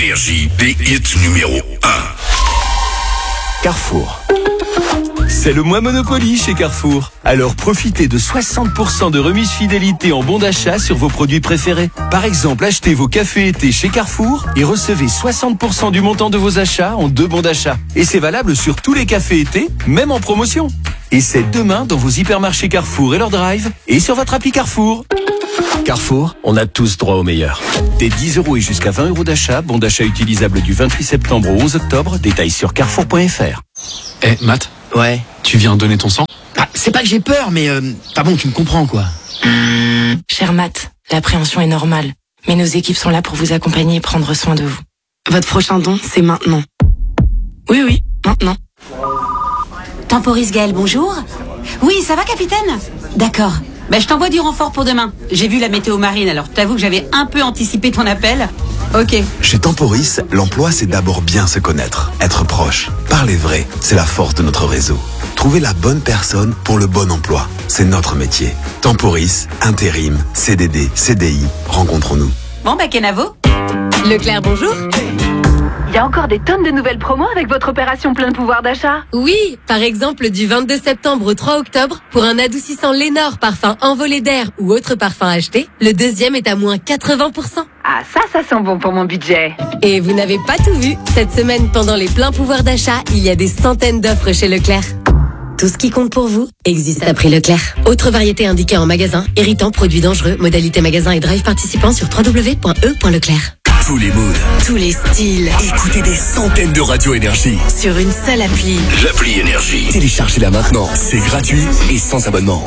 Énergie, des hits numéro 1. Carrefour. C'est le mois Monopoly chez Carrefour. Alors profitez de 60% de remise fidélité en bons d'achat sur vos produits préférés. Par exemple, achetez vos cafés été chez Carrefour et recevez 60% du montant de vos achats en 2 bons d'achat. Et c'est valable sur tous les cafés été, même en promotion. Et c'est demain dans vos hypermarchés Carrefour et leur drive et sur votre appli Carrefour. Carrefour, on a tous droit au meilleur. Des 10 € et jusqu'à 20 € d'achat, bon d'achat utilisable du 28 septembre au 11 octobre, détails sur carrefour.fr. Matt? Ouais. Tu viens donner ton sang? C'est pas que j'ai peur, mais pas bon, tu me comprends quoi. Cher Matt, l'appréhension est normale, mais nos équipes sont là pour vous accompagner et prendre soin de vous. Votre prochain don, c'est maintenant. Oui, maintenant. Temporis Gaël, bonjour. Oui, ça va, capitaine? D'accord. Je t'envoie du renfort pour demain. J'ai vu la météo marine, alors t'avoue que j'avais un peu anticipé ton appel. Ok. Chez Temporis, l'emploi, c'est d'abord bien se connaître, être proche, parler vrai. C'est la force de notre réseau. Trouver la bonne personne pour le bon emploi, c'est notre métier. Temporis, intérim, CDD, CDI, rencontrons-nous. Bon, Kenavo. Leclerc, bonjour. Il y a encore des tonnes de nouvelles promos avec votre opération plein de pouvoir d'achat. Oui, par exemple du 22 septembre au 3 octobre, pour un adoucissant Lénore parfum envolé d'air ou autre parfum acheté, le deuxième est à moins 80%. Ah, ça sent bon pour mon budget. Et vous n'avez pas tout vu. Cette semaine, pendant les pleins pouvoirs d'achat, il y a des centaines d'offres chez Leclerc. Tout ce qui compte pour vous existe à prix Leclerc. Autre variété indiquée en magasin, irritant, produits dangereux, modalité magasin et drive participant sur www.e.leclerc. Tous les moods, Tous les styles, écoutez des centaines de radios Énergie. sur une seule appli. L'appli Énergie. Téléchargez-la maintenant. C'est gratuit et sans abonnement.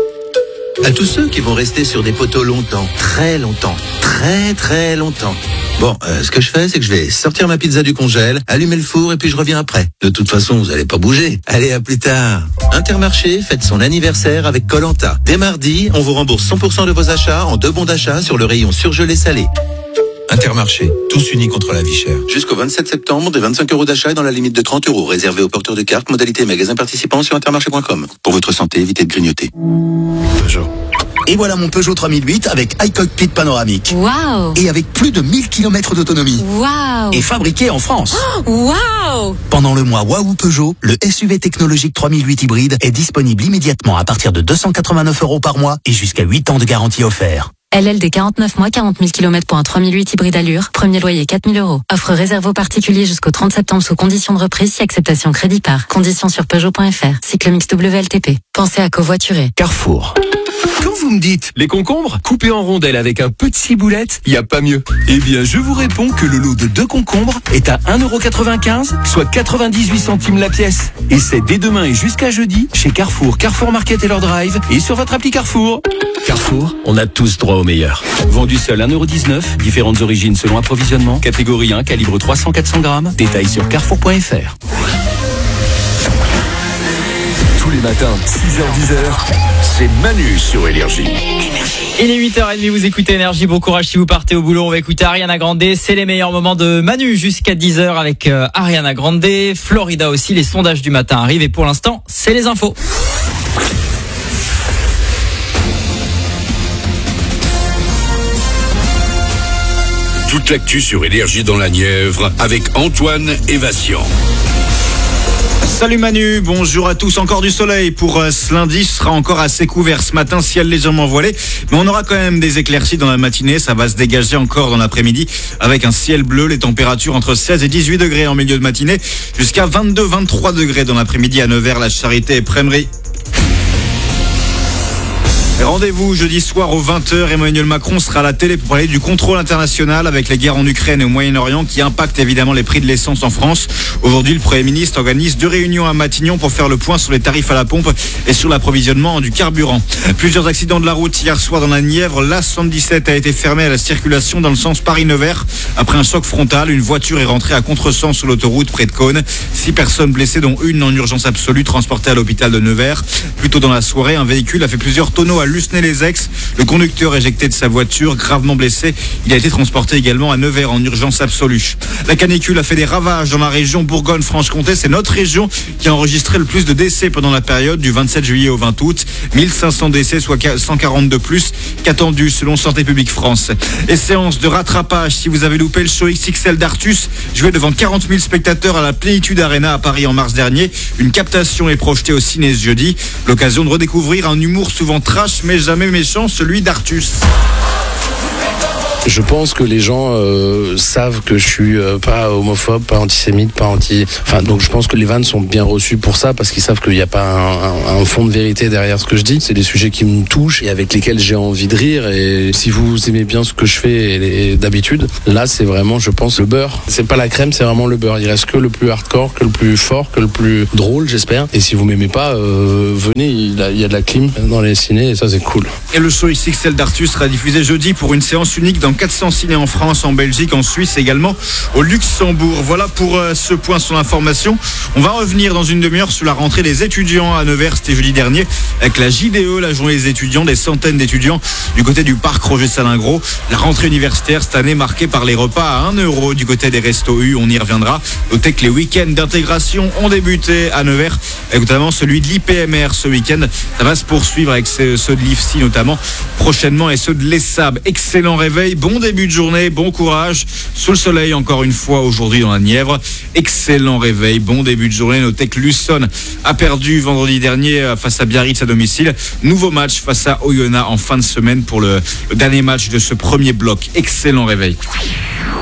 À tous ceux qui vont rester sur des poteaux longtemps, très longtemps, très longtemps. Bon, ce que je fais, c'est que je vais sortir ma pizza du congèle, allumer le four et puis je reviens après. De toute façon, vous allez pas bouger. Allez, à plus tard. Intermarché fête son anniversaire avec Koh-Lanta. Dès mardi, on vous rembourse 100% de vos achats en 2 bons d'achat sur le rayon surgelé salé. Intermarché, tous unis contre la vie chère. Jusqu'au 27 septembre, des 25 € d'achat et dans la limite de 30 €, réservé aux porteurs de cartes, modalité magasin participant sur intermarché.com. Pour votre santé, évitez de grignoter. Peugeot. Et voilà mon Peugeot 3008 avec iCockpit panoramique. Waouh! Et avec plus de 1000 km d'autonomie. Waouh! Et fabriqué en France. Waouh! Pendant le mois Waouh Peugeot, le SUV technologique 3008 hybride est disponible immédiatement à partir de 289 € par mois et jusqu'à 8 ans de garantie offert. LLD 49 mois, 40 000 km pour un 3008 hybride allure. Premier loyer 4 000 €. Offre réservée aux particuliers jusqu'au 30 septembre sous condition de reprise si acceptation crédit par. Conditions sur Peugeot.fr. Cycle mix WLTP. Pensez à covoiturer. Carrefour. Quand vous me dites les concombres coupés en rondelles avec un peu de ciboulette, il n'y a pas mieux. Eh bien, je vous réponds que le lot de 2 concombres est à 1,95 €, soit 98 centimes la pièce. Et c'est dès demain et jusqu'à jeudi chez Carrefour, Carrefour Market et leur drive et sur votre appli Carrefour. Carrefour, on a tous droit au meilleur. Vendu seul 1,19 €, différentes origines selon approvisionnement, catégorie 1, calibre 300-400 grammes, détails sur carrefour.fr. Tous les matins, 6h-10h, c'est Manu sur Énergie. Il est 8h30, vous écoutez Énergie, bon courage si vous partez au boulot. On va écouter Ariana Grande, c'est les meilleurs moments de Manu jusqu'à 10h avec Ariana Grande. Florida aussi, les sondages du matin arrivent et pour l'instant, c'est les infos. Toute l'actu sur Énergie dans la Nièvre avec Antoine Evasian. Salut Manu, bonjour à tous. Encore du soleil pour ce lundi, ce sera encore assez couvert ce matin, ciel légèrement voilé, mais on aura quand même des éclaircies dans la matinée, ça va se dégager encore dans l'après-midi avec un ciel bleu, les températures entre 16 et 18 degrés en milieu de matinée, jusqu'à 22-23 degrés dans l'après-midi à Nevers, la Charité et Prémery. Rendez-vous jeudi soir aux 20h. Emmanuel Macron sera à la télé pour parler du contrôle international avec les guerres en Ukraine et au Moyen-Orient qui impactent évidemment les prix de l'essence en France. Aujourd'hui, le Premier ministre organise 2 réunions à Matignon pour faire le point sur les tarifs à la pompe et sur l'approvisionnement du carburant. Plusieurs accidents de la route hier soir dans la Nièvre. L'A77 a été fermée à la circulation dans le sens Paris-Nevers. Après un choc frontal, une voiture est rentrée à contresens sur l'autoroute près de Cône. 6 personnes blessées dont une en urgence absolue transportées à l'hôpital de Nevers. Plus tôt dans la soirée, un véhicule a fait plusieurs tonneaux à Lusnay-les-Aix. Le conducteur éjecté de sa voiture, gravement blessé. Il a été transporté également à Nevers en urgence absolue. La canicule a fait des ravages dans la région Bourgogne-Franche-Comté. C'est notre région qui a enregistré le plus de décès pendant la période du 27 juillet au 20 août. 1500 décès, soit 140 de plus qu'attendu selon Santé publique France. Et séance de rattrapage si vous avez loupé le show XXL d'Artus, joué devant 40 000 spectateurs à la Plénitude Arena à Paris en mars dernier. Une captation est projetée au ciné ce jeudi. L'occasion de redécouvrir un humour souvent trash mais jamais méchant, celui d'Artus. Je pense que les gens savent que je suis pas homophobe, pas antisémite, donc je pense que les vannes sont bien reçues pour ça, parce qu'ils savent qu'il n'y a pas un fond de vérité derrière ce que je dis. C'est des sujets qui me touchent et avec lesquels j'ai envie de rire. Et si vous aimez bien ce que je fais et d'habitude, là c'est vraiment, je pense, le beurre. C'est pas la crème, c'est vraiment le beurre. Il reste que le plus hardcore, que le plus fort, que le plus drôle, j'espère. Et si vous m'aimez pas, venez, il y a de la clim dans les cinés et ça c'est cool. Et le show XXL d'Artus sera diffusé jeudi pour une séance unique dans 400 ciné en France, en Belgique, en Suisse également au Luxembourg. Voilà pour ce point sur l'information. On va revenir dans une demi-heure sur la rentrée des étudiants à Nevers. C'était jeudi dernier avec la JDE, la journée des étudiants, des centaines d'étudiants du côté du parc Roger-Salingros. La rentrée universitaire cette année marquée par les repas à 1 € du côté des restos U. On y reviendra. Notez que les week-ends d'intégration ont débuté à Nevers, et notamment celui de l'IPMR ce week-end. Ça va se poursuivre avec ceux de l'IFSI notamment prochainement et ceux de l'ESSAB. Excellent réveil, bon début de journée, bon courage. Sous le soleil encore une fois aujourd'hui dans la Nièvre. Excellent réveil, bon début de journée. Notez que Luçon a perdu vendredi dernier face à Biarritz à domicile. Nouveau match face à Oyonnax en fin de semaine pour le dernier match de ce premier bloc. Excellent réveil.